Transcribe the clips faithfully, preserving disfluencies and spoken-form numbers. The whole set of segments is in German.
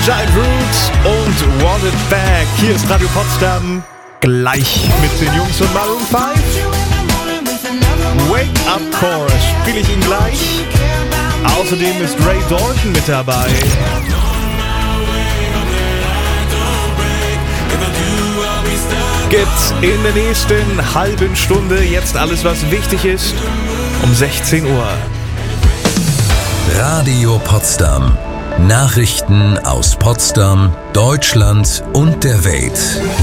Giant Roots und Want It Back. Hier ist Radio Potsdam. Gleich mit den Jungs von Maroon fünf. Wake Up Chorus spiele ich Ihnen gleich. Außerdem ist Ray Dalton mit dabei. Gibt's in der nächsten halben Stunde jetzt alles, was wichtig ist, um sechzehn Uhr. Radio Potsdam. Nachrichten aus Potsdam, Deutschland und der Welt.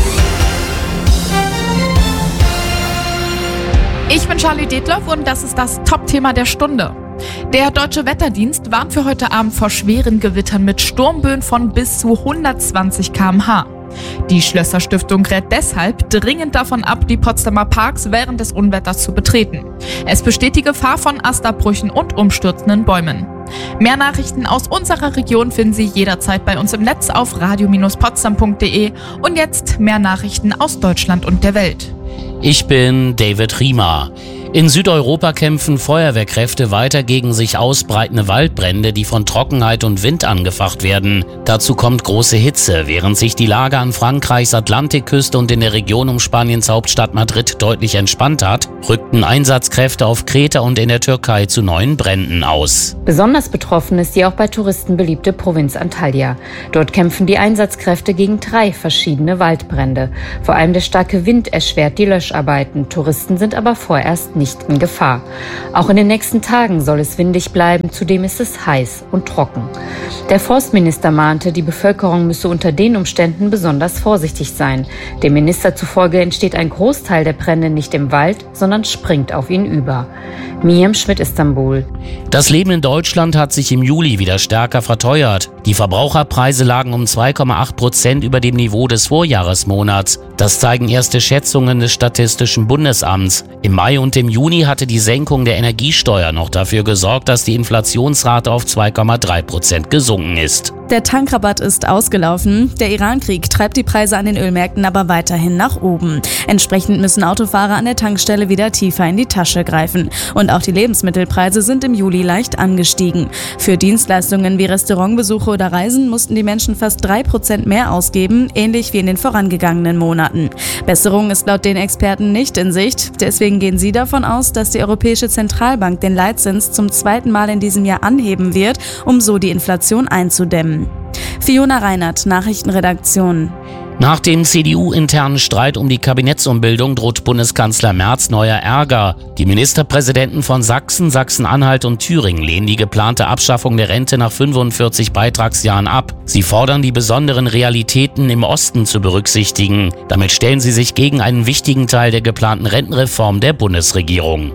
Ich bin Charlie Detloff und das ist das Top-Thema der Stunde. Der Deutsche Wetterdienst warnt für heute Abend vor schweren Gewittern mit Sturmböen von bis zu hundertzwanzig Kilometer pro Stunde. Die Schlösser Stiftung rät deshalb dringend davon ab, die Potsdamer Parks während des Unwetters zu betreten. Es besteht die Gefahr von Astabbrüchen und umstürzenden Bäumen. Mehr Nachrichten aus unserer Region finden Sie jederzeit bei uns im Netz auf radio Bindestrich potsdam punkt de. Und jetzt mehr Nachrichten aus Deutschland und der Welt. Ich bin David Riemer. In Südeuropa kämpfen Feuerwehrkräfte weiter gegen sich ausbreitende Waldbrände, die von Trockenheit und Wind angefacht werden. Dazu kommt große Hitze. Während sich die Lage an Frankreichs Atlantikküste und in der Region um Spaniens Hauptstadt Madrid deutlich entspannt hat, rückten Einsatzkräfte auf Kreta und in der Türkei zu neuen Bränden aus. Besonders betroffen ist die auch bei Touristen beliebte Provinz Antalya. Dort kämpfen die Einsatzkräfte gegen drei verschiedene Waldbrände. Vor allem der starke Wind erschwert die Löscharbeiten. Touristen sind aber vorerst nicht in Gefahr. Auch in den nächsten Tagen soll es windig bleiben, zudem ist es heiß und trocken. Der Forstminister mahnte, die Bevölkerung müsse unter den Umständen besonders vorsichtig sein. Dem Minister zufolge entsteht ein Großteil der Brände nicht im Wald, sondern springt auf ihn über. Miriam Schmidt, Istanbul. Das Leben in Deutschland hat sich im Juli wieder stärker verteuert. Die Verbraucherpreise lagen um zwei Komma acht Prozent über dem Niveau des Vorjahresmonats. Das zeigen erste Schätzungen des Statistischen Bundesamts. Im Mai und im Juni hatte die Senkung der Energiesteuer noch dafür gesorgt, dass die Inflationsrate auf zwei Komma drei Prozent gesunken ist. Der Tankrabatt ist ausgelaufen. Der Iran-Krieg treibt die Preise an den Ölmärkten aber weiterhin nach oben. Entsprechend müssen Autofahrer an der Tankstelle wieder tiefer in die Tasche greifen. Und auch die Lebensmittelpreise sind im Juli leicht angestiegen. Für Dienstleistungen wie Restaurantbesuche oder Reisen mussten die Menschen fast drei Prozent mehr ausgeben, ähnlich wie in den vorangegangenen Monaten. Besserung ist laut den Experten nicht in Sicht. Deswegen gehen sie davon aus, dass die Europäische Zentralbank den Leitzins zum zweiten Mal in diesem Jahr anheben wird, um so die Inflation einzudämmen. Fiona Reinert, Nachrichtenredaktion. Nach dem C D U-internen Streit um die Kabinettsumbildung droht Bundeskanzler Merz neuer Ärger. Die Ministerpräsidenten von Sachsen, Sachsen-Anhalt und Thüringen lehnen die geplante Abschaffung der Rente nach fünfundvierzig Beitragsjahren ab. Sie fordern, die besonderen Realitäten im Osten zu berücksichtigen. Damit stellen sie sich gegen einen wichtigen Teil der geplanten Rentenreform der Bundesregierung.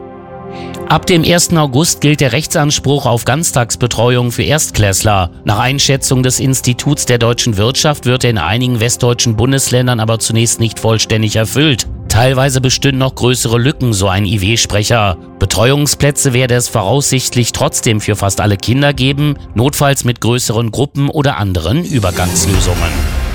Ab dem ersten August gilt der Rechtsanspruch auf Ganztagsbetreuung für Erstklässler. Nach Einschätzung des Instituts der deutschen Wirtschaft wird er in einigen westdeutschen Bundesländern aber zunächst nicht vollständig erfüllt. Teilweise bestünden noch größere Lücken, so ein I W-Sprecher. Betreuungsplätze werde es voraussichtlich trotzdem für fast alle Kinder geben, notfalls mit größeren Gruppen oder anderen Übergangslösungen.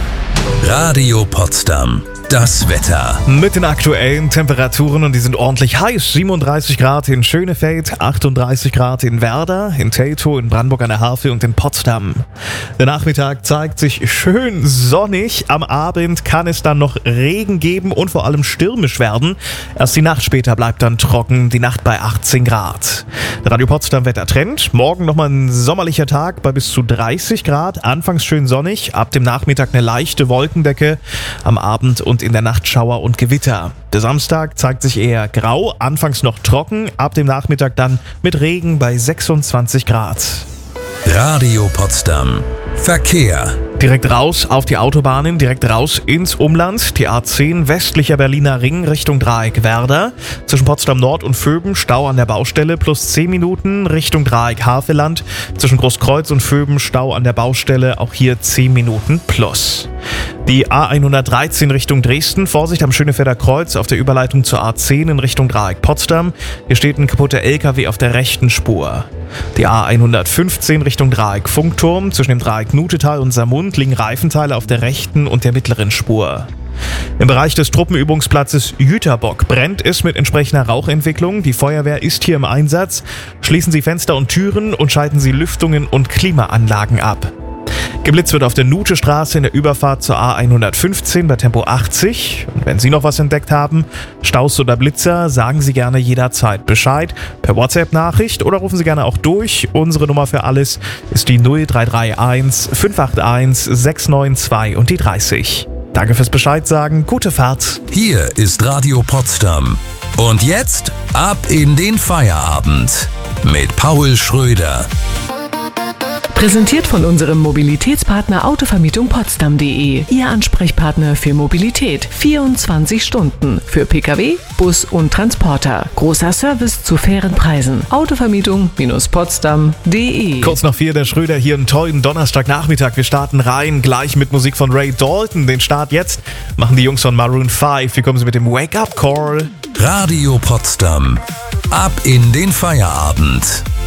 Radio Potsdam. Das Wetter. Mit den aktuellen Temperaturen, und die sind ordentlich heiß. siebenunddreißig Grad in Schönefeld, achtunddreißig Grad in Werder, in Teltow, in Brandenburg an der Havel und in Potsdam. Der Nachmittag zeigt sich schön sonnig. Am Abend kann es dann noch Regen geben und vor allem stürmisch werden. Erst die Nacht später bleibt dann trocken, die Nacht bei achtzehn Grad. Der Radio Potsdam Wettertrend. Morgen nochmal ein sommerlicher Tag bei bis zu dreißig Grad. Anfangs schön sonnig, ab dem Nachmittag eine leichte Wolkendecke. Am Abend und in der Nacht Schauer und Gewitter. Der Samstag zeigt sich eher grau, anfangs noch trocken, ab dem Nachmittag dann mit Regen bei sechsundzwanzig Grad. Radio Potsdam. Verkehr. Direkt raus auf die Autobahnen, direkt raus ins Umland. Die A zehn westlicher Berliner Ring Richtung Dreieck Werder. Zwischen Potsdam Nord und Vöben Stau an der Baustelle plus zehn Minuten Richtung Dreieck Havelland. Zwischen Großkreuz und Vöben Stau an der Baustelle, auch hier zehn Minuten plus. Die A hundertdreizehn Richtung Dresden, Vorsicht am Schönefelder Kreuz auf der Überleitung zur A zehn in Richtung Dreieck Potsdam. Hier steht ein kaputter L K W auf der rechten Spur. Die A hundertfünfzehn Richtung Dreieck Funkturm, zwischen dem Dreieck Nutetal und Samund liegen Reifenteile auf der rechten und der mittleren Spur. Im Bereich des Truppenübungsplatzes Jüterbock brennt es mit entsprechender Rauchentwicklung. Die Feuerwehr ist hier im Einsatz. Schließen Sie Fenster und Türen und schalten Sie Lüftungen und Klimaanlagen ab. Geblitzt wird auf der Nute-Straße in der Überfahrt zur A hundertfünfzehn bei Tempo achtzig. Und wenn Sie noch was entdeckt haben, Staus oder Blitzer, sagen Sie gerne jederzeit Bescheid. Per WhatsApp-Nachricht oder rufen Sie gerne auch durch. Unsere Nummer für alles ist die null drei drei eins fünf acht eins sechs neun zwei und die dreißig. Danke fürs Bescheid sagen. Gute Fahrt. Hier ist Radio Potsdam. Und jetzt ab in den Feierabend mit Paul Schröder. Präsentiert von unserem Mobilitätspartner Autovermietung Potsdam punkt de. Ihr Ansprechpartner für Mobilität. vierundzwanzig Stunden. Für Pkw, Bus und Transporter. Großer Service zu fairen Preisen. Autovermietung Potsdam punkt de. Kurz nach vier, der Schröder hier einen tollen Donnerstagnachmittag. Wir starten rein, gleich mit Musik von Ray Dalton. Den Start jetzt machen die Jungs von Maroon fünf. Hier kommen sie mit dem Wake-up-Call. Radio Potsdam. Ab in den Feierabend.